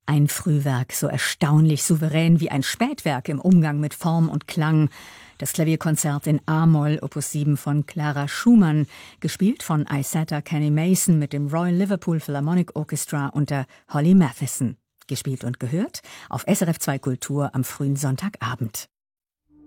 Ein Frühwerk so erstaunlich souverän wie ein Spätwerk im Umgang mit Form und Klang. Das Klavierkonzert in A-Moll, Opus 7 von Clara Schumann, gespielt von Isata Kenny Mason mit dem Royal Liverpool Philharmonic Orchestra unter Holly Mathieson. Gespielt und gehört auf SRF 2 Kultur am frühen Sonntagabend.